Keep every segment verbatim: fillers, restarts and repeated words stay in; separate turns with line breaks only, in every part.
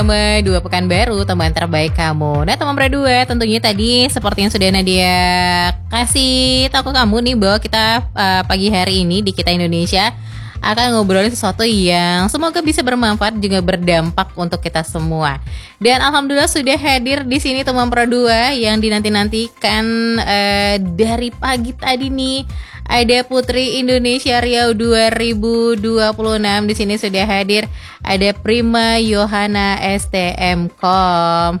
Sama dua pekan baru, teman terbaik kamu. Nah teman berdua, tentunya tadi seperti yang sudah Nadia kasih tahu ke kamu nih, bahwa kita uh, pagi hari ini di Kita Indonesia akan ngobrolin sesuatu yang semoga bisa bermanfaat juga berdampak untuk kita semua. Dan alhamdulillah sudah hadir di sini teman berdua yang dinanti-nantikan uh, dari pagi tadi nih. Ada Putri Indonesia Riau dua ribu dua puluh enam di sini sudah hadir. Ada Prima Yohana S T M Kom.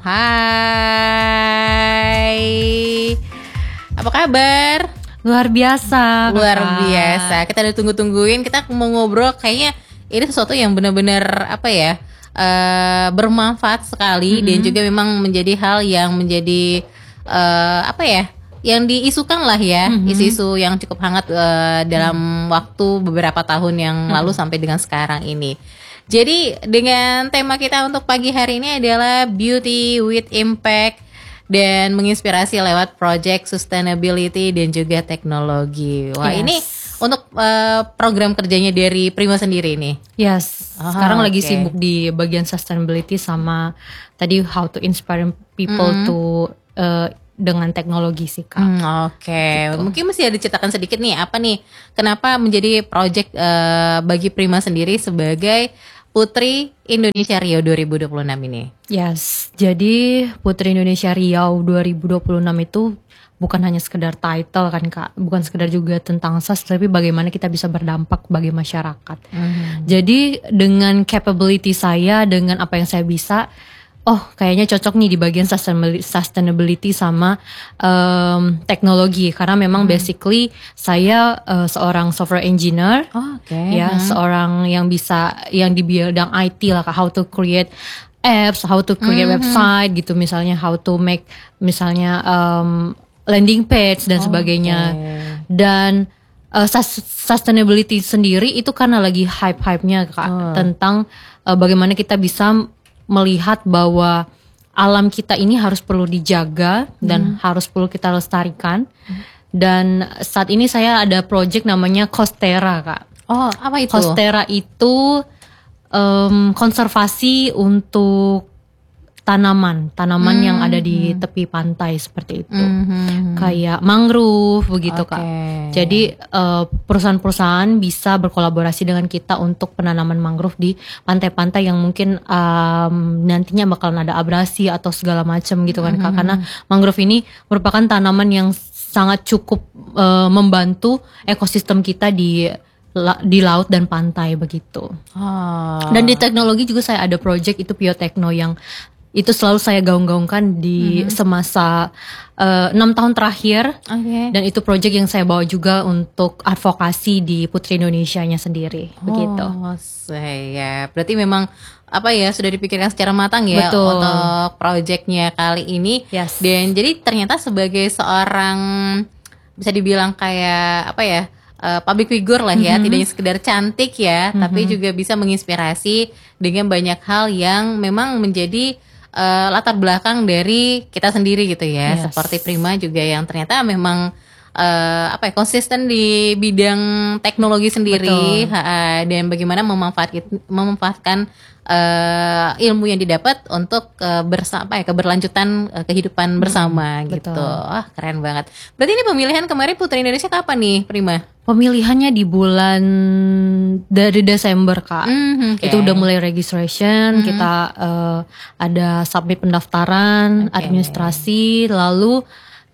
Hai. Apa kabar?
Luar biasa.
Luar
kakak.
biasa. Kita udah tunggu-tungguin. Kita mau ngobrol. Kayaknya ini sesuatu yang benar-benar apa ya? Uh, bermanfaat sekali, mm-hmm. dan juga memang menjadi hal yang menjadi uh, apa ya? Yang diisukan lah ya, mm-hmm. isu-isu yang cukup hangat uh, dalam mm-hmm. waktu beberapa tahun yang mm-hmm. lalu sampai dengan sekarang ini. Jadi dengan tema kita untuk pagi hari ini adalah Beauty with Impact dan menginspirasi lewat project sustainability dan juga teknologi. Wah, yes. Ini untuk uh, program kerjanya dari Prima sendiri nih.
Yes. Oh, sekarang okay. lagi sibuk di bagian sustainability sama tadi how to inspire people mm-hmm. to uh, dengan teknologi sih Kak.
Hmm, Oke, okay. gitu. Mungkin mesti ada ceritakan sedikit nih, apa nih, kenapa menjadi project uh, bagi Prima sendiri sebagai Putri Indonesia Riau dua ribu dua puluh enam ini?
Yes, jadi Putri Indonesia Riau dua ribu dua puluh enam itu bukan hanya sekedar title kan Kak, bukan sekedar juga tentang S A S, tapi bagaimana kita bisa berdampak bagi masyarakat. Mm-hmm. Jadi dengan capability saya, dengan apa yang saya bisa, oh kayaknya cocok nih di bagian sustainability sama um, teknologi, karena memang hmm. basically saya uh, seorang software engineer,
oh, okay.
ya hmm. seorang yang bisa yang di bidang I T lah, how to create apps, how to create hmm. website gitu, misalnya how to make misalnya um, landing page dan oh, sebagainya, okay. dan uh, sustainability sendiri itu karena lagi hype-hype-nya Kak, oh. tentang uh, bagaimana kita bisa melihat bahwa alam kita ini harus perlu dijaga dan hmm. harus perlu kita lestarikan. Hmm. Dan saat ini saya ada project namanya Costera Kak.
Oh, apa itu?
Costera itu um, konservasi untuk tanaman, tanaman hmm. yang ada di tepi pantai seperti itu. Hmm. Kayak mangrove begitu okay. Kak. Jadi uh, perusahaan-perusahaan bisa berkolaborasi dengan kita untuk penanaman mangrove di pantai-pantai yang mungkin um, nantinya bakalan ada abrasi atau segala macam gitu kan Kak. Hmm. Karena mangrove ini merupakan tanaman yang sangat cukup uh, membantu ekosistem kita di di laut dan pantai begitu. Oh. Dan di teknologi juga saya ada project itu Biotekno yang itu selalu saya gaung-gaungkan di mm-hmm. semasa enam uh, tahun terakhir, okay. dan itu project yang saya bawa juga untuk advokasi di Putri Indonesianya sendiri, oh, begitu.
Saya berarti memang apa ya sudah dipikirkan secara matang ya. Betul. Untuk projectnya kali ini.
Yes.
Dan jadi ternyata sebagai seorang bisa dibilang kayak apa ya? Uh, public figure lah ya, mm-hmm. tidak hanya sekedar cantik ya, mm-hmm. tapi juga bisa menginspirasi dengan banyak hal yang memang menjadi Uh, latar belakang dari kita sendiri gitu ya. Yes. Seperti Prima juga yang ternyata memang uh, apa ya konsisten di bidang teknologi sendiri, ha, dan bagaimana memanfaatkan memanfaatkan uh, ilmu yang didapat untuk uh, bersama ya keberlanjutan uh, kehidupan bersama hmm, gitu. Wah, keren banget. Berarti ini pemilihan kemarin Putri Indonesia kapan nih, Prima?
Pemilihannya di bulan dari Desember Kak. Mm, okay. Itu udah mulai registration, mm-hmm. kita uh, ada submit pendaftaran, okay. administrasi, lalu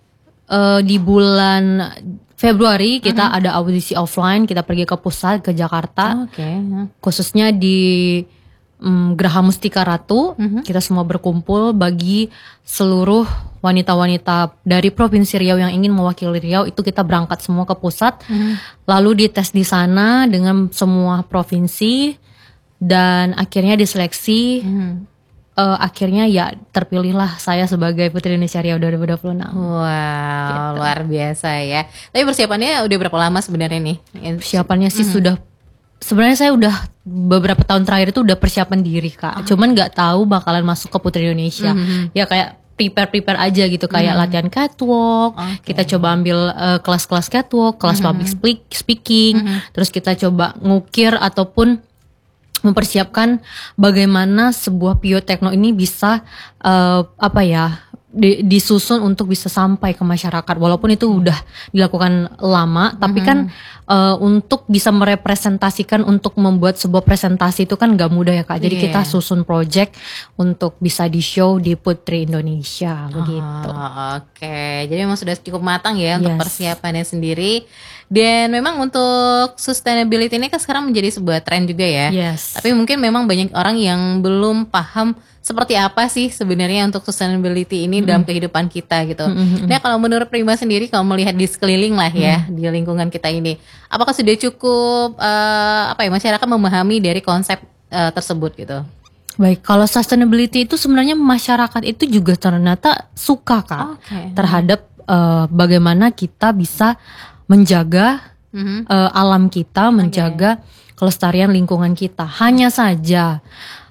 uh, di bulan Februari kita mm-hmm. ada audisi offline, kita pergi ke pusat ke Jakarta, oh, okay. khususnya di um, Geraha Mustika Ratu, mm-hmm. kita semua berkumpul bagi seluruh wanita-wanita dari Provinsi Riau yang ingin mewakili Riau, itu kita berangkat semua ke pusat, mm-hmm. lalu dites di sana dengan semua provinsi, dan akhirnya diseleksi, mm-hmm. uh, akhirnya ya terpilihlah saya sebagai Putri Indonesia Riau dua ribu dua puluh enam.
Wow, gitu. Luar biasa ya. Tapi persiapannya udah berapa lama sebenarnya nih?
Persiapannya sih mm-hmm. sudah, sebenarnya saya udah beberapa tahun terakhir itu udah persiapan diri Kak, oh. cuman nggak tahu bakalan masuk ke Putri Indonesia, mm-hmm. ya kayak prepare-prepare aja gitu, kayak hmm. latihan catwalk, okay. kita coba ambil uh, kelas-kelas catwalk, kelas hmm. public speak, speaking, hmm. terus kita coba ngukir ataupun mempersiapkan bagaimana sebuah biotekno ini bisa uh, apa ya di, disusun untuk bisa sampai ke masyarakat. Walaupun itu udah dilakukan lama, mm-hmm. tapi kan uh, untuk bisa merepresentasikan, untuk membuat sebuah presentasi itu kan gak mudah ya Kak. Jadi yeah. kita susun project untuk bisa di show di Putri Indonesia begitu.
Oh, Oke, okay. Jadi memang sudah cukup matang ya yes. untuk persiapannya sendiri. Dan memang untuk sustainability ini kan sekarang menjadi sebuah tren juga ya.
Yes.
Tapi mungkin memang banyak orang yang belum paham seperti apa sih sebenarnya untuk sustainability ini mm-hmm. dalam kehidupan kita gitu. Mm-hmm. Nah kalau menurut Prima sendiri, kalau melihat di sekeliling lah ya, mm-hmm. di lingkungan kita ini, apakah sudah cukup uh, apa ya masyarakat memahami dari konsep uh, tersebut gitu?
Baik, kalau sustainability itu sebenarnya masyarakat itu juga ternyata suka Kak
okay.
terhadap uh, bagaimana kita bisa menjaga mm-hmm. uh, alam kita, menjaga okay. kelestarian lingkungan kita. Hanya saja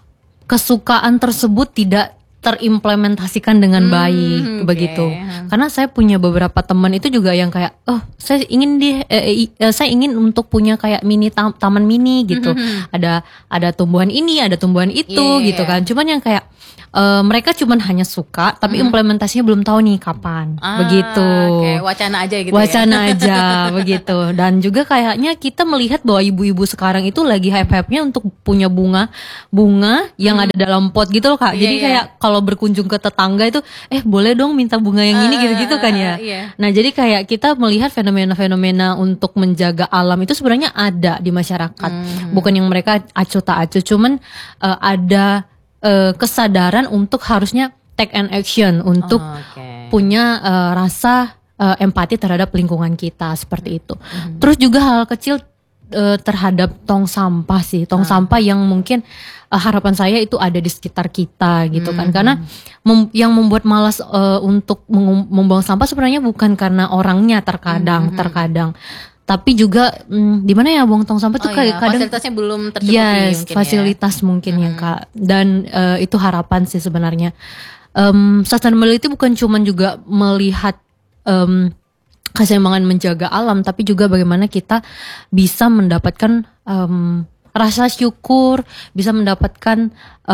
kesukaan tersebut tidak terimplementasikan dengan baik hmm, begitu. Okay. Karena saya punya beberapa teman itu juga yang kayak, oh saya ingin di, eh, eh, saya ingin untuk punya kayak mini tam, taman mini gitu. Mm-hmm. Ada ada tumbuhan ini, ada tumbuhan itu yeah, gitu yeah. kan. Cuman yang kayak Uh, mereka cuman hanya suka, tapi mm-hmm. implementasinya belum tahu nih kapan, ah, begitu.
Okay. Wacana aja gitu.
Wacana
ya?
aja, begitu. Dan juga kayaknya kita melihat bahwa ibu-ibu sekarang itu lagi hype-hype-nya untuk punya bunga, bunga yang mm. ada dalam pot gitu loh Kak. Yeah, Jadi yeah. kayak kalau berkunjung ke tetangga itu, eh boleh dong minta bunga yang ini uh, gitu-gitu kan ya. Uh, yeah. Nah jadi kayak kita melihat fenomena-fenomena untuk menjaga alam itu sebenarnya ada di masyarakat, mm. bukan yang mereka acuh tak acuh, cuman uh, ada Uh, kesadaran untuk harusnya take an action untuk oh, okay. punya uh, rasa uh, empati terhadap lingkungan kita seperti itu. Mm-hmm. Terus juga hal kecil uh, terhadap tong sampah sih, tong ah. sampah yang mungkin uh, harapan saya itu ada di sekitar kita gitu kan. Mm-hmm. Karena mem- yang membuat malas uh, untuk meng- membuang sampah sebenarnya bukan karena orangnya terkadang, mm-hmm. terkadang. Tapi juga hmm, di mana ya buang tong sampah tuh oh, kayak iya. kadang
fasilitasnya belum tercukupi
yes,
mungkin
fasilitas
ya.
mungkin
hmm.
ya Kak. Dan uh, itu harapan sih sebenarnya. Um, sustainability bukan cuma juga melihat um, keseimbangan menjaga alam, tapi juga bagaimana kita bisa mendapatkan um, rasa syukur, bisa mendapatkan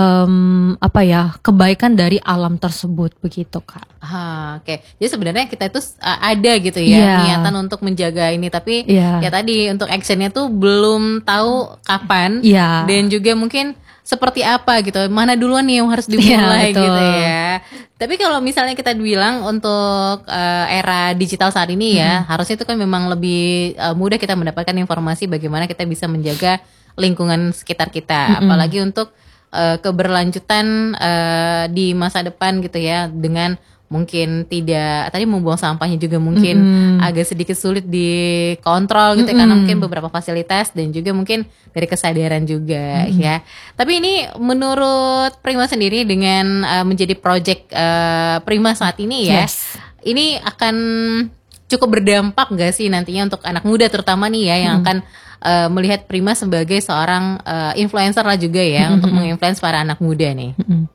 um, apa ya kebaikan dari alam tersebut begitu Kak.
Ah, oke. Okay. Jadi sebenarnya kita itu uh, ada gitu ya yeah. niatan untuk menjaga ini, tapi yeah. ya tadi untuk actionnya tuh belum tahu kapan
yeah.
dan juga mungkin seperti apa gitu, mana duluan nih yang harus dimulai yeah, gitu ya. Tapi kalau misalnya kita bilang untuk uh, era digital saat ini ya, hmm. harusnya itu kan memang lebih uh, mudah kita mendapatkan informasi bagaimana kita bisa menjaga lingkungan sekitar kita, mm-hmm. apalagi untuk uh, keberlanjutan uh, di masa depan gitu ya, dengan mungkin tidak tadi membuang sampahnya juga mungkin mm-hmm. agak sedikit sulit dikontrol gitu mm-hmm. karena mungkin beberapa fasilitas dan juga mungkin dari kesadaran juga mm-hmm. ya. Tapi ini menurut Prima sendiri dengan uh, menjadi project uh, Prima saat ini ya, yes. ini akan cukup berdampak nggak sih nantinya untuk anak muda terutama nih ya yang mm-hmm. akan Uh, melihat Prima sebagai seorang uh, influencer lah juga ya mm-hmm. untuk menginfluence para anak muda nih.
Mm-hmm.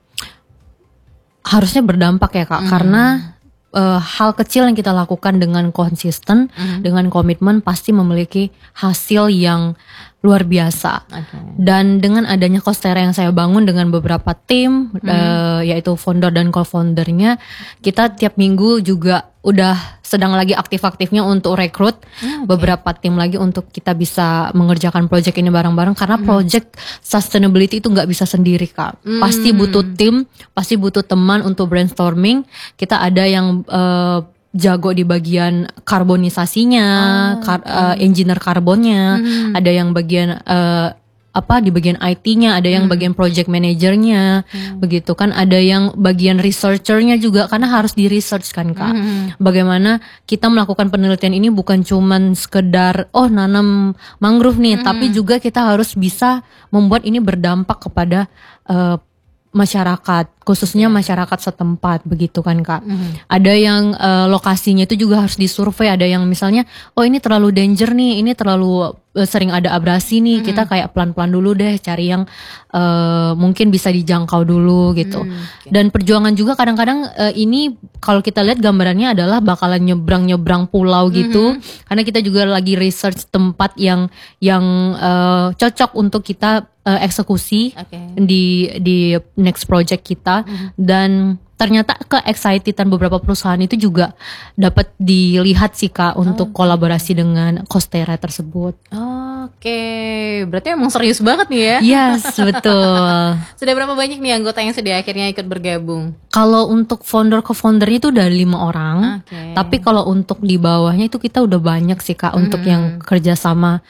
Harusnya berdampak ya Kak, mm-hmm. karena uh, hal kecil yang kita lakukan dengan konsisten, mm-hmm. dengan komitmen pasti memiliki hasil yang luar biasa. Okay. Dan dengan adanya Costera yang saya bangun dengan beberapa tim, mm-hmm. uh, yaitu founder dan co-foundernya, kita tiap minggu juga udah sedang lagi aktif-aktifnya untuk rekrut okay. beberapa tim lagi untuk kita bisa mengerjakan project ini bareng-bareng, karena mm. project sustainability itu nggak bisa sendiri Kak. Mm. Pasti butuh tim, pasti butuh teman untuk brainstorming. Kita ada yang uh, jago di bagian karbonisasinya, oh, kar, uh, engineer karbonnya, mm. ada yang bagian uh, apa di bagian I T-nya, ada yang hmm. bagian project manajernya, hmm. begitu kan, ada yang bagian researchernya juga, karena harus di research kan Kak. Hmm. Bagaimana kita melakukan penelitian ini bukan cuman sekedar oh nanam mangrove nih, hmm. tapi juga kita harus bisa membuat ini berdampak kepada uh, masyarakat, khususnya masyarakat setempat begitu kan Kak. Mm-hmm. Ada yang uh, lokasinya itu juga harus disurvei, ada yang misalnya oh ini terlalu danger nih, ini terlalu sering ada abrasi nih, mm-hmm. kita kayak pelan-pelan dulu deh cari yang uh, mungkin bisa dijangkau dulu gitu. Mm, okay. Dan perjuangan juga kadang-kadang uh, ini kalau kita lihat gambarannya adalah bakalan nyebrang-nyebrang pulau gitu, mm-hmm. karena kita juga lagi research tempat yang yang uh, cocok untuk kita uh, eksekusi okay. di di next project kita, mm-hmm. dan ternyata ke-excitedan beberapa perusahaan itu juga dapat dilihat sih Kak untuk oh, kolaborasi dengan Costera tersebut.
Oke, berarti emang serius banget nih ya?
Yes, betul.
Sudah berapa banyak nih anggota yang sudah akhirnya ikut bergabung?
Kalau untuk founder ke foundernya itu udah lima orang, okay. tapi kalau untuk di bawahnya itu kita udah banyak sih Kak, mm-hmm. untuk yang kerjasama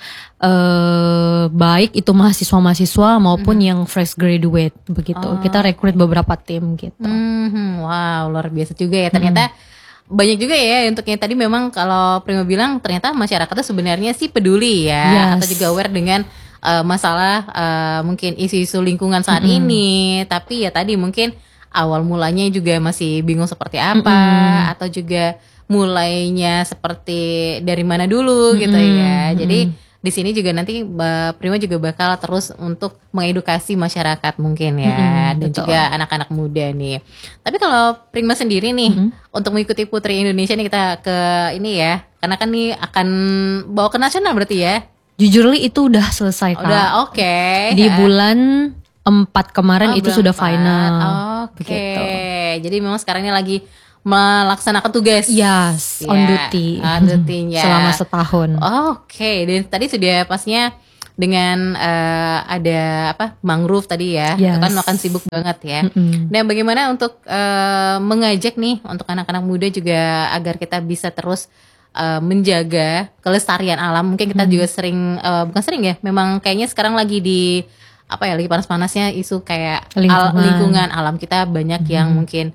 uh, baik itu mahasiswa-mahasiswa maupun mm-hmm. yang fresh graduate begitu. Oh, kita rekrut okay. beberapa tim gitu.
Mm-hmm. Wow, luar biasa juga ya ternyata. Mm-hmm. Banyak juga ya untuk yang tadi memang kalau Prima bilang ternyata masyarakatnya sebenarnya sih peduli ya, yes. atau juga aware dengan uh, masalah uh, mungkin isu-isu lingkungan saat mm-hmm. ini, tapi ya tadi mungkin awal mulanya juga masih bingung seperti apa, mm-hmm. atau juga mulainya seperti dari mana dulu mm-hmm. gitu ya. Jadi di sini juga nanti Mbak Prima juga bakal terus untuk mengedukasi masyarakat mungkin ya, mm-hmm, dan betul. Juga anak-anak muda nih. Tapi kalau Prima sendiri nih mm-hmm. untuk mengikuti Putri Indonesia nih kita ke ini ya, karena kan nih akan bawa ke nasional berarti ya?
Jujur li itu udah selesai Kak.
Udah oke. Okay.
Di bulan empat kemarin oh, itu sudah empat. Final.
Oke. Okay. Jadi memang sekarang ini lagi melaksanakan tugas.
Yes, ya, on duty.
On duty-nya.
Selama setahun.
Oke, okay. Dan tadi sudah pasnya dengan uh, ada apa mangrove tadi ya. Yes. Itu kan akan sibuk banget ya. Mm-hmm. Nah, bagaimana untuk uh, mengajak nih untuk anak-anak muda juga agar kita bisa terus uh, menjaga kelestarian alam. Mungkin kita mm-hmm. juga sering uh, bukan sering ya, memang kayaknya sekarang lagi di apa ya, lagi panas-panasnya isu kayak lingkungan, al- lingkungan alam kita banyak mm-hmm. yang mungkin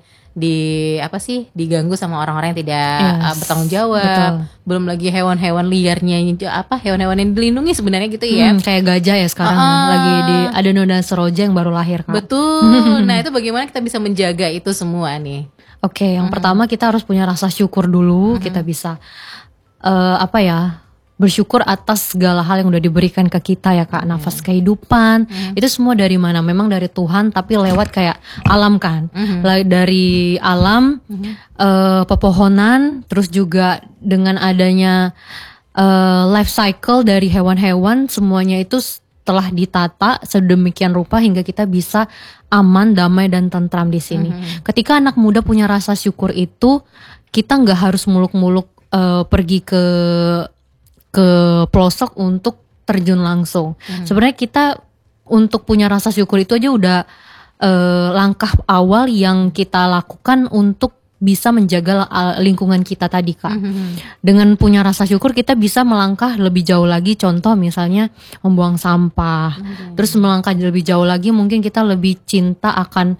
di apa sih diganggu sama orang-orang yang tidak yes, uh, bertanggung jawab. Betul. Belum lagi hewan-hewan liarnya apa hewan-hewan yang dilindungi sebenarnya gitu ya.
Hmm, kayak gajah ya sekarang uh, lagi di ada Nona Seroja yang baru lahir kan.
Betul. Nah, itu bagaimana kita bisa menjaga itu semua nih?
Oke, okay, yang mm-hmm. pertama kita harus punya rasa syukur dulu, mm-hmm. kita bisa uh, apa ya? bersyukur atas segala hal yang udah diberikan ke kita ya Kak, nafas mm-hmm. kehidupan, mm-hmm. itu semua dari mana? Memang dari Tuhan, tapi lewat kayak alam kan, mm-hmm. dari alam, mm-hmm. uh, pepohonan, terus juga dengan adanya uh, life cycle dari hewan-hewan, semuanya itu telah ditata sedemikian rupa hingga kita bisa aman, damai dan tentram di sini. Mm-hmm. Ketika anak muda punya rasa syukur itu, kita nggak harus muluk-muluk uh, pergi ke ke pelosok untuk terjun langsung. Hmm. Sebenarnya kita untuk punya rasa syukur itu aja udah uh, langkah awal yang kita lakukan untuk bisa menjaga lingkungan kita tadi Kak. Hmm. Dengan punya rasa syukur kita bisa melangkah lebih jauh lagi. Contoh misalnya membuang sampah. Hmm. Terus melangkah lebih jauh lagi mungkin kita lebih cinta akan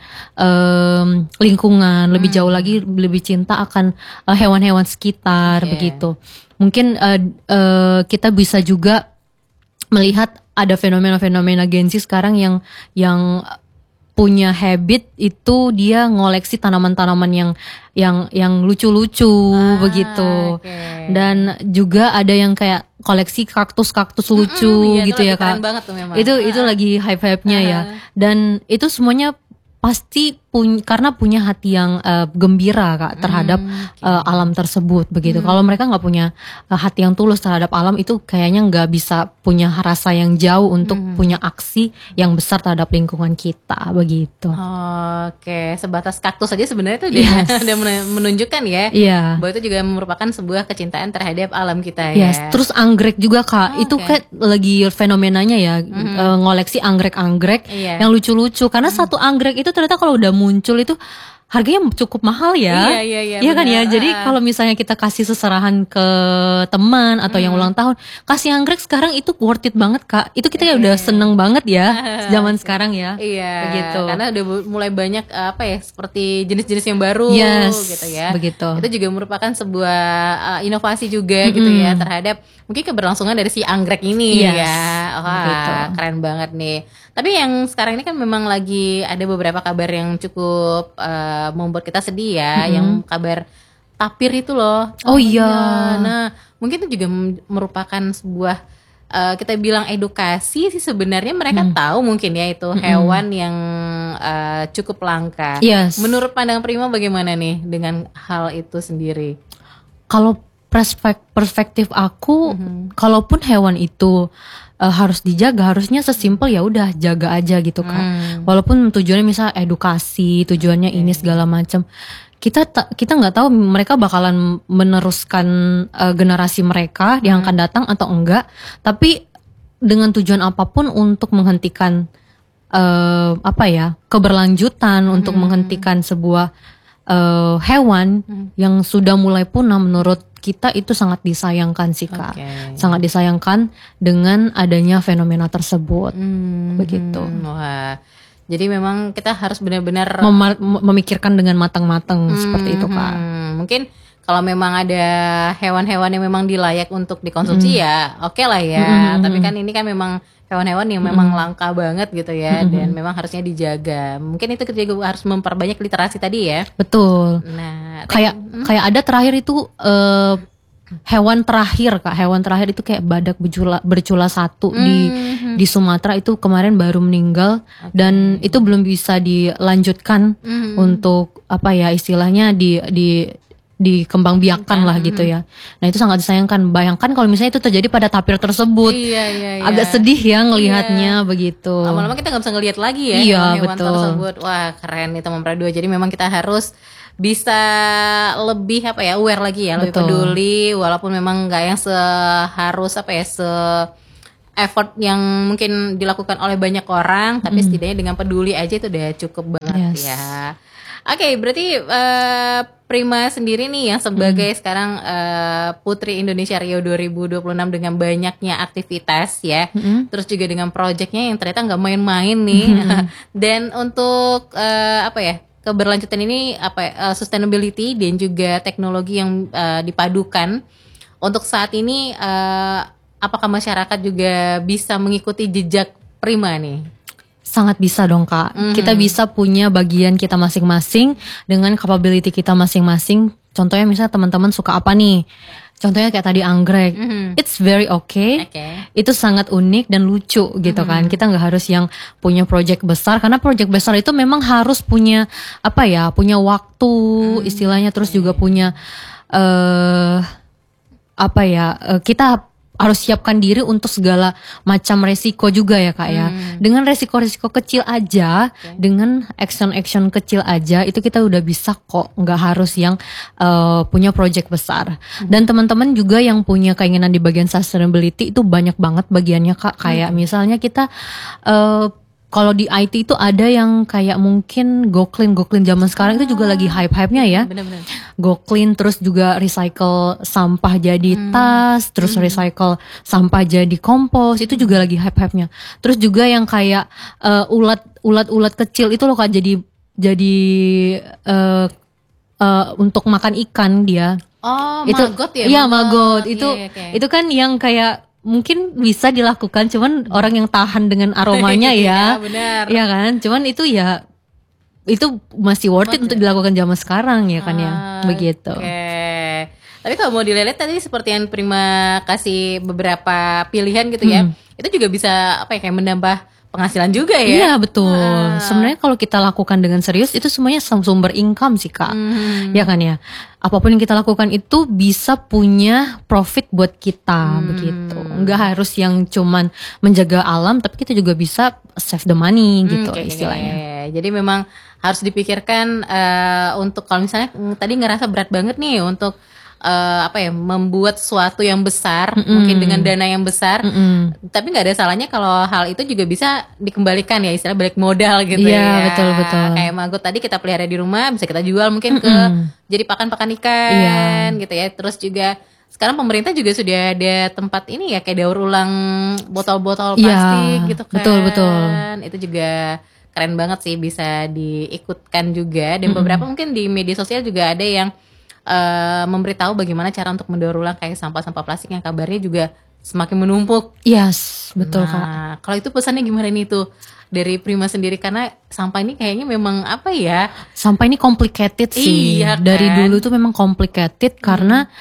um, lingkungan, hmm. lebih jauh lagi lebih cinta akan uh, hewan-hewan sekitar yeah. begitu. Mungkin uh, uh, kita bisa juga melihat ada fenomena-fenomena Gen Z sekarang yang yang punya habit itu dia ngoleksi tanaman-tanaman yang yang yang lucu-lucu ah, begitu. Okay. Dan juga ada yang kayak koleksi kaktus-kaktus lucu mm-hmm, iya, gitu ya Kak.
Tuh memang.
Itu itu uh. lagi hype-hype-nya uh. ya. Dan itu semuanya pasti punya karena punya hati yang uh, gembira Kak terhadap hmm, okay. uh, alam tersebut begitu. Hmm. Kalau mereka nggak punya uh, hati yang tulus terhadap alam itu kayaknya nggak bisa punya rasa yang jauh untuk hmm. punya aksi yang besar terhadap lingkungan kita begitu.
Oh, Oke, okay. Sebatas kaktus saja sebenarnya itu yes. udah menunjukkan ya
yeah.
bahwa itu juga merupakan sebuah kecintaan terhadap alam kita
yes.
ya.
Terus anggrek juga Kak, oh, itu okay. kan lagi fenomenanya ya hmm. uh, ngoleksi anggrek-anggrek yeah. yang lucu-lucu karena hmm. satu anggrek itu ternyata kalau udah muncul itu harganya cukup mahal ya.
Iya, iya, iya,
iya kan ya. Jadi kalau misalnya kita kasih seserahan ke teman atau hmm. yang ulang tahun, kasih anggrek sekarang itu worth it banget Kak. Itu kita okay. ya udah seneng banget ya zaman sekarang ya.
Iya.
Begitu.
Karena udah mulai banyak apa ya seperti jenis-jenis yang baru
yes,
gitu ya.
Begitu.
Itu juga merupakan sebuah uh, inovasi juga mm-hmm. gitu ya terhadap mungkin keberlangsungan dari si anggrek ini yes. ya. Wah, begitu. Keren banget nih. Tapi yang sekarang ini kan memang lagi ada beberapa kabar yang cukup uh, membuat kita sedih ya, mm-hmm. yang kabar tapir itu loh.
Oh iya.
Nah, mungkin itu juga merupakan sebuah uh, kita bilang edukasi sih sebenarnya mereka hmm. tahu mungkin ya itu hmm. hewan yang uh, cukup langka.
Yes.
Menurut pandang Prima bagaimana nih dengan hal itu sendiri?
Kalau perspektif aku, mm-hmm. kalaupun hewan itu uh, harus dijaga, harusnya sesimpel ya udah jaga aja gitu kan. Mm. Walaupun tujuannya misal edukasi, tujuannya okay. ini segala macam. Kita ta- kita nggak tahu mereka bakalan meneruskan uh, generasi mereka yang akan datang atau enggak. Tapi dengan tujuan apapun untuk menghentikan uh, apa ya keberlanjutan, mm. untuk menghentikan sebuah uh, hewan mm. yang sudah mulai punah, menurut kita itu sangat disayangkan sih Kak, okay. sangat disayangkan dengan adanya fenomena tersebut, hmm, begitu.
Wah, jadi memang kita harus benar-benar
Mem- memikirkan dengan matang-matang hmm, seperti itu Kak.
Hmm, mungkin kalau memang ada hewan-hewan yang memang dilayak untuk dikonsumsi hmm. ya, oke okay lah ya. Hmm. Tapi kan ini kan memang hewan-hewan yang memang hmm. langka banget gitu ya, hmm. dan memang harusnya dijaga. Mungkin itu juga harus memperbanyak literasi tadi ya.
Betul.
Nah,
kayak hmm. kayak ada terakhir itu uh, hewan terakhir Kak, hewan terakhir itu kayak badak bercula bercula satu hmm. di di Sumatera itu kemarin baru meninggal, okay. dan itu belum bisa dilanjutkan hmm. untuk apa ya istilahnya di di dikembangbiakan lah gitu ya. Nah itu sangat disayangkan. Bayangkan kalau misalnya itu terjadi pada tapir tersebut.
Iya, iya, iya.
Agak sedih ya ngelihatnya iya. begitu.
Lama-lama kita nggak bisa ngelihat lagi ya
iya,
hewan-hewan
betul.
tersebut. Wah keren nih teman Pradua. Jadi memang kita harus bisa lebih apa ya aware lagi ya, lebih betul. peduli. Walaupun memang nggak yang seharus apa ya se effort yang mungkin dilakukan oleh banyak orang, tapi mm. setidaknya dengan peduli aja itu udah cukup banget yes. ya. Oke, okay, berarti uh, Prima sendiri nih yang sebagai mm. sekarang uh, Putri Indonesia Rio dua ribu dua puluh enam dengan banyaknya aktivitas ya, mm. terus juga dengan proyeknya yang ternyata nggak main-main nih, mm. dan untuk uh, apa ya keberlanjutan ini apa uh, sustainability dan juga teknologi yang uh, dipadukan untuk saat ini, uh, apakah masyarakat juga bisa mengikuti jejak Prima nih?
Sangat bisa dong Kak. Mm-hmm. Kita bisa punya bagian kita masing-masing dengan capability kita masing-masing. Contohnya misalnya teman-teman suka apa nih? Contohnya kayak tadi anggrek. Mm-hmm. It's very okay. okay. Itu sangat unik dan lucu gitu mm-hmm. kan. Kita nggak harus yang punya project besar, karena project besar itu memang harus punya apa ya? Punya waktu mm-hmm. istilahnya, terus okay. juga punya uh, apa ya? Uh, kita harus siapkan diri untuk segala macam resiko juga ya Kak ya. Hmm. Dengan resiko-resiko kecil aja, okay. dengan action-action kecil aja itu kita udah bisa kok, nggak harus yang uh, punya project besar. Hmm. Dan teman-teman juga yang punya keinginan di bagian sustainability itu banyak banget bagiannya Kak. Kayak hmm. misalnya kita uh, kalau di I T itu ada yang kayak mungkin go clean, go clean zaman sekarang itu juga lagi hype-hype-nya ya.
Bener-bener.
Go clean, terus juga recycle sampah jadi hmm. tas, terus hmm. recycle sampah jadi kompos, itu juga lagi hype-hype-nya. Terus juga yang kayak uh, ulat ulat-ulat kecil itu loh Kak, jadi jadi uh, uh, untuk makan ikan dia.
Oh,
itu,
maggot ya?
Iya, maggot. Itu
yeah, okay.
itu kan yang kayak mungkin bisa dilakukan, cuman orang yang tahan dengan aromanya ya,
benar.
Iya kan, cuman itu ya itu masih worth it untuk dilakukan zaman sekarang ya kan ah, ya, begitu.
Oke. Okay. Tapi kalau mau dilihat tadi seperti yang Prima kasih beberapa pilihan gitu ya, hmm. itu juga bisa apa ya kayak menambah penghasilan juga ya.
Iya betul. Ah. Sebenarnya kalau kita lakukan dengan serius itu semuanya sumber income sih Kak. Hmm. Ya kan ya. Apapun yang kita lakukan itu bisa punya profit buat kita hmm. begitu. Enggak harus yang cuman menjaga alam, tapi kita juga bisa save the money hmm, gitu okay, istilahnya.
Okay. Jadi memang harus dipikirkan uh, untuk kalau misalnya tadi ngerasa berat banget nih untuk Uh, apa ya membuat sesuatu yang besar, mm-mm. mungkin dengan dana yang besar, mm-mm. tapi nggak ada salahnya kalau hal itu juga bisa dikembalikan ya, istilah balik modal gitu
yeah,
ya.
betul betul.
Kayak maggot tadi kita pelihara di rumah bisa kita jual mungkin mm-mm. ke jadi pakan-pakan ikan yeah. gitu ya. Terus juga sekarang pemerintah juga sudah ada tempat ini ya kayak daur ulang botol-botol plastik yeah, gitu kan.
Betul betul.
Itu juga keren banget sih, bisa diikutkan juga. Dan mm-mm. beberapa mungkin di media sosial juga ada yang Uh, memberitahu bagaimana cara untuk mendaur ulang kayak sampah-sampah plastik yang kabarnya juga semakin menumpuk.
Yes, betul
nah, Kak. Kalau itu pesannya gimana nih tuh dari Prima sendiri, karena sampah ini kayaknya memang apa ya?
Sampah ini complicated sih.
Iya, kan?
Dari dulu tuh memang complicated hmm. karena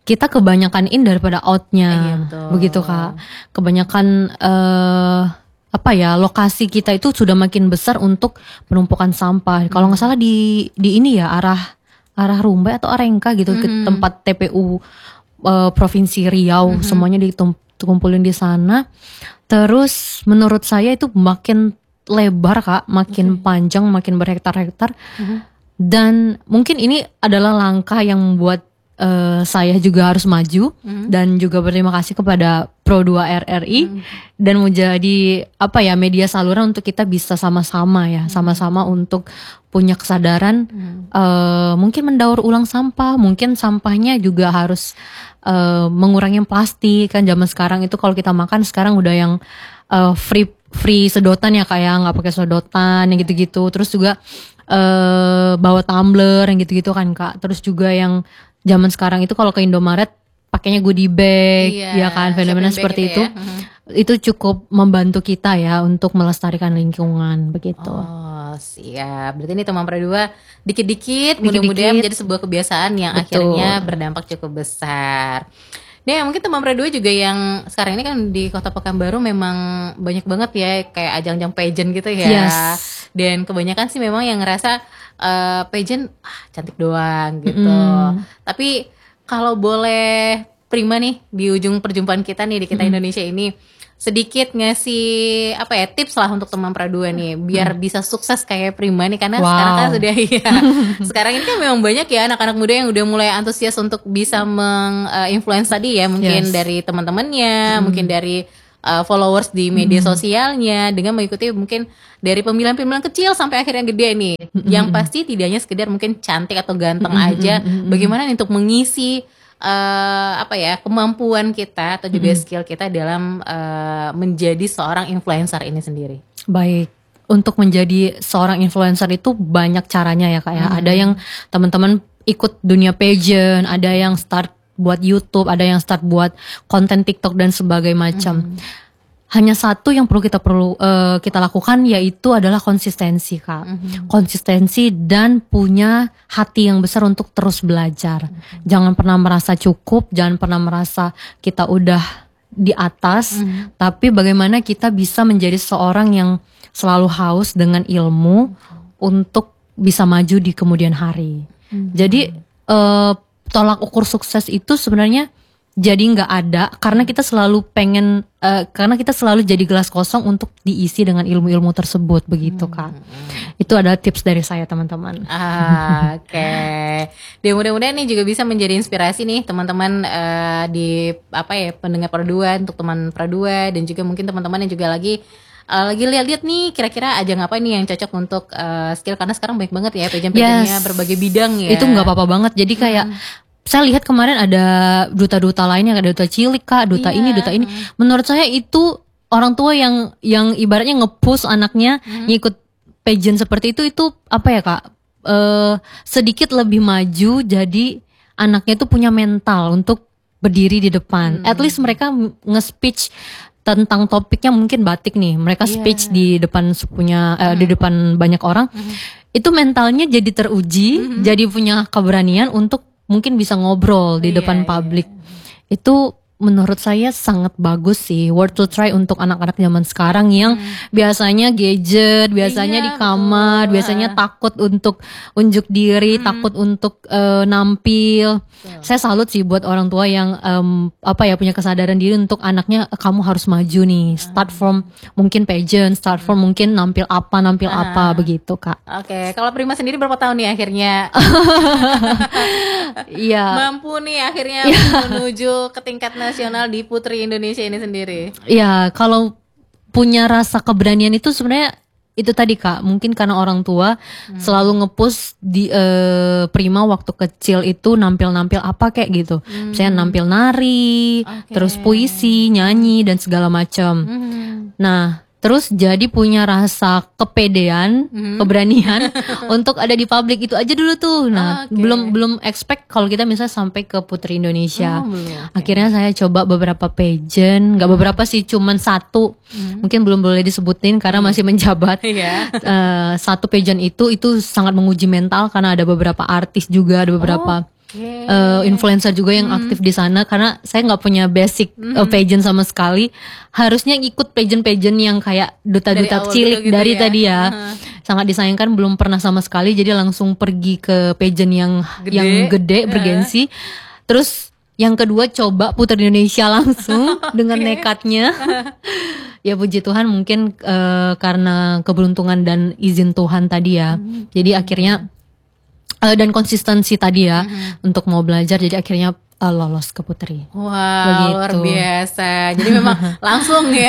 kita kebanyakan in daripada outnya,
iya, betul.
begitu Kak. Kebanyakan uh, apa ya, lokasi kita itu sudah makin besar untuk penumpukan sampah. Hmm. Kalau nggak salah di di ini ya arah arah Rumbai atau Arengka gitu, hmm. ke tempat T P U uh, Provinsi Riau, hmm. semuanya dikumpulin di sana. Terus menurut saya itu makin lebar Kak, makin okay. panjang, makin berhektar-hektar. Hmm. Dan mungkin ini adalah langkah yang membuat Uh, saya juga harus maju mm. dan juga berterima kasih kepada Pro dua R R I mm. dan menjadi apa ya, media saluran untuk kita bisa sama-sama ya, mm. sama-sama untuk punya kesadaran mm. uh, mungkin mendaur ulang sampah, mungkin sampahnya juga harus uh, mengurangi plastik kan. Zaman sekarang itu kalau kita makan sekarang udah yang uh, free free sedotan ya, kayak nggak pakai sedotan yang gitu-gitu. Terus juga uh, bawa tumbler yang gitu-gitu kan Kak. Terus juga yang zaman sekarang itu kalau ke Indomaret pakainya goodie bag, iya, ya kan, fenomena seperti itu, ya. Itu cukup membantu kita ya untuk melestarikan lingkungan begitu.
Oh siap, berarti ini teman Pro dua dikit-dikit, mudah-mudahan menjadi sebuah kebiasaan yang Betul. akhirnya berdampak cukup besar. Nah mungkin teman Pro dua juga yang sekarang ini kan di Kota Pekanbaru memang banyak banget ya kayak ajang-ajang pageant gitu ya.
Yes.
Dan kebanyakan sih memang yang ngerasa uh, pageant ah, cantik doang gitu. Mm. Tapi kalau boleh Prima nih di ujung perjumpaan kita nih di Kita mm. Indonesia ini sedikit ngasih apa ya tips lah untuk teman Pro dua nih biar mm. bisa sukses kayak Prima nih, karena wow. sekarang kan sudah ya sekarang ini kan memang banyak ya anak-anak muda yang udah mulai antusias untuk bisa menginfluence uh, tadi ya, mungkin yes. dari teman-temannya, mm. mungkin dari Uh, followers di media mm. sosialnya dengan mengikuti mungkin dari pemilihan-pemilihan kecil sampai akhirnya gede nih. Mm. Yang pasti tidak hanya sekedar mungkin cantik atau ganteng mm. aja. Mm. Bagaimana untuk mengisi uh, apa ya kemampuan kita atau juga mm. skill kita dalam uh, menjadi seorang influencer ini sendiri.
Baik. Untuk menjadi seorang influencer itu banyak caranya ya Kak ya. Mm. Ada yang teman-teman ikut dunia pageant, ada yang start buat YouTube, ada yang start buat konten TikTok dan sebagainya macam. Mm. Hanya satu yang perlu kita perlu uh, kita lakukan yaitu adalah konsistensi Kak. Mm-hmm. Konsistensi dan punya hati yang besar untuk terus belajar. Mm-hmm. Jangan pernah merasa cukup, jangan pernah merasa kita udah di atas, mm-hmm. tapi bagaimana kita bisa menjadi seorang yang selalu haus dengan ilmu mm-hmm. untuk bisa maju di kemudian hari. Mm-hmm. Jadi uh, tolak ukur sukses itu sebenarnya jadi nggak ada karena kita selalu pengen uh, karena kita selalu jadi gelas kosong untuk diisi dengan ilmu-ilmu tersebut begitu Kak. Hmm. Itu adalah tips dari saya teman-teman.
Ah, Oke, okay. Dan mudah-mudahan ini juga bisa menjadi inspirasi nih teman-teman uh, di apa ya pendengar Pro dua, untuk teman Pro dua dan juga mungkin teman-teman yang juga lagi Uh, lagi lihat-lihat nih kira-kira ajang apa nih yang cocok untuk uh, skill, karena sekarang banyak banget ya pageant-pageantnya yes. berbagai bidang ya.
Itu nggak apa-apa banget. Jadi kayak hmm. saya lihat kemarin ada duta-duta lainnya, ada duta cilik Kak, duta yeah. ini, duta ini. Menurut saya itu orang tua yang yang ibaratnya nge-push anaknya hmm. ngikut pageant seperti itu, itu apa ya Kak? Uh, sedikit lebih maju, jadi anaknya itu punya mental untuk berdiri di depan. Hmm. At least mereka nge-speech tentang topiknya mungkin batik nih, mereka speech yeah. di depan punya uh, mm. di depan banyak orang, mm. itu mentalnya jadi teruji, mm-hmm. jadi punya keberanian untuk mungkin bisa ngobrol di yeah, depan publik. Yeah. Itu menurut saya sangat bagus sih, worth to try untuk anak-anak zaman sekarang yang hmm. biasanya gadget, biasanya iya, di kamar, betul. biasanya takut untuk unjuk diri, hmm. takut untuk uh, nampil. Betul. Saya salut sih buat orang tua yang um, apa ya punya kesadaran diri untuk anaknya, kamu harus maju nih, start from mungkin pageant, start from hmm. mungkin nampil apa, nampil ah. apa begitu Kak.
Oke, okay. Kalau Prima sendiri berapa tahun nih akhirnya?
Iya.
Mampu nih akhirnya menuju ke tingkat nasional di Putri Indonesia ini sendiri.
Ya, kalau punya rasa keberanian itu sebenarnya itu tadi Kak, mungkin karena orang tua hmm. selalu nge-push di uh, Prima waktu kecil itu nampil-nampil apa kayak gitu. Hmm. Misalnya nampil nari, okay. terus puisi, nyanyi dan segala macam. Hmm. Nah, terus jadi punya rasa kepedean, mm-hmm. keberanian untuk ada di publik itu aja dulu tuh. Nah, okay. belum belum expect kalau kita misalnya sampai ke Putri Indonesia. Oh, okay. Akhirnya saya coba beberapa pageant, nggak beberapa sih, cuman satu. Mm-hmm. Mungkin belum boleh disebutin karena mm-hmm. masih menjabat. Yeah. uh, satu pageant itu itu sangat menguji mental karena ada beberapa artis juga, ada beberapa. Oh.
Okay.
uh, influencer juga yang hmm. aktif di sana, karena saya nggak punya basic hmm. uh, pageant sama sekali. Harusnya ikut pageant-pageant yang kayak duta-duta cilik gitu dari ya. Tadi ya. Uh-huh. Sangat disayangkan belum pernah sama sekali, jadi langsung pergi ke pageant yang gede. yang gede bergensi. Uh-huh. Terus yang kedua coba Putri Indonesia langsung dengan okay. nekatnya. Ya puji Tuhan, mungkin uh, karena keberuntungan dan izin Tuhan tadi ya. Hmm. Jadi akhirnya uh, dan konsistensi tadi ya hmm. untuk mau belajar, jadi akhirnya uh, lolos ke Putri.
Wah, wow, luar biasa. Jadi memang langsung ya.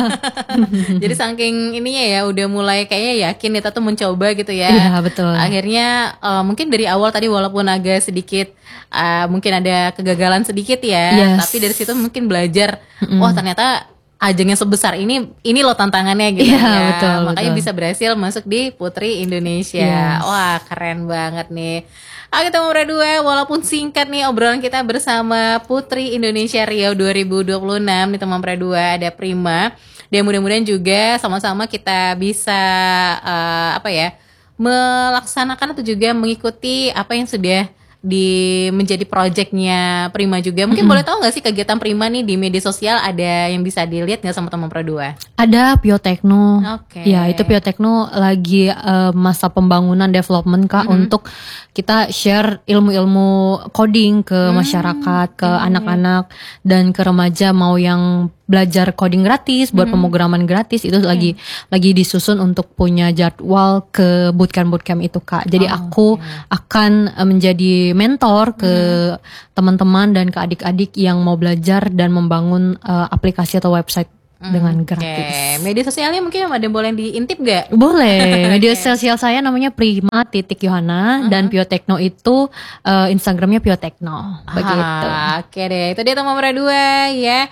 Jadi saking ininya ya udah mulai kayaknya yakin kita tuh mencoba gitu ya.
Iya, betul.
Akhirnya uh, mungkin dari awal tadi walaupun agak sedikit uh, mungkin ada kegagalan sedikit ya, yes. tapi dari situ mungkin belajar, mm-hmm. wah ternyata ajang yang sebesar ini, ini loh tantangannya gitu
yeah,
ya.
Betul,
makanya
betul.
bisa berhasil masuk di Putri Indonesia. Yes. Wah, keren banget nih. Oke teman-teman dua, walaupun singkat nih obrolan kita bersama Putri Indonesia Riau dua ribu dua puluh enam nih teman-teman dua, ada Prima. Dan mudah-mudahan juga sama-sama kita bisa uh, apa ya, melaksanakan atau juga mengikuti apa yang sudah di menjadi proyeknya Prima juga. Mungkin mm-hmm. boleh tahu nggak sih kegiatan Prima nih di media sosial, ada yang bisa dilihat nggak sama teman Produa?
Ada Piotekno.
Oke. Okay.
Ya itu Piotekno lagi uh, masa pembangunan development Kak, mm-hmm. untuk kita share ilmu-ilmu coding ke mm-hmm. masyarakat, ke mm-hmm. anak-anak dan ke remaja mau yang belajar coding gratis, buat mm-hmm. pemrograman gratis, itu okay. lagi lagi disusun untuk punya jadwal ke bootcamp bootcamp itu Kak. Jadi oh, aku okay. akan uh, menjadi mentor ke mm-hmm. teman-teman dan ke adik-adik yang mau belajar dan membangun uh, aplikasi atau website mm, dengan gratis.
Okay. Media sosialnya mungkin ada boleh diintip gak?
Boleh. Media okay. sosial saya namanya Prima titik Yohana uh-huh. dan Piotekno itu uh, Instagramnya Piotekno. Begitu.
Oke okay deh, itu dia teman-teman dua ya.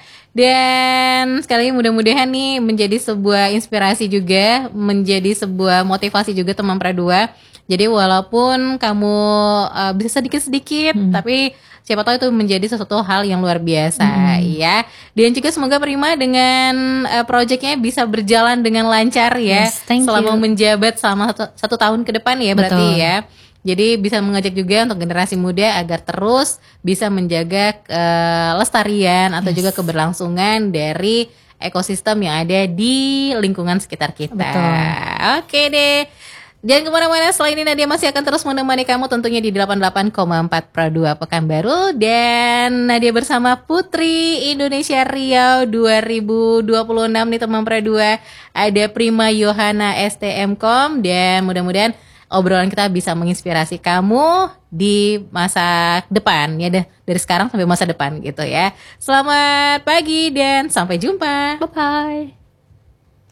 Dan sekali lagi mudah-mudahan nih menjadi sebuah inspirasi juga, menjadi sebuah motivasi juga teman Pradua. Jadi walaupun kamu uh, bisa sedikit-sedikit, hmm. tapi siapa tahu itu menjadi sesuatu hal yang luar biasa hmm. ya. Dan juga semoga Prima dengan uh, proyeknya bisa berjalan dengan lancar ya,
yes,
selama
you.
menjabat selama satu, satu tahun ke depan ya. Betul. Berarti ya. Jadi bisa mengajak juga untuk generasi muda agar terus bisa menjaga kelestarian uh, atau yes. juga keberlangsungan dari ekosistem yang ada di lingkungan sekitar kita.
Betul.
Oke deh. Jangan kemana-mana, selain ini Nadia masih akan terus menemani kamu tentunya di delapan puluh delapan koma empat Produa Pekanbaru. Dan Nadia bersama Putri Indonesia Riau dua ribu dua puluh enam nih teman Produa. Ada Prima Yohana S T M Kom, dan mudah-mudahan obrolan kita bisa menginspirasi kamu di masa depan ya, deh dari sekarang sampai masa depan gitu ya. Selamat pagi dan sampai jumpa.
Bye bye.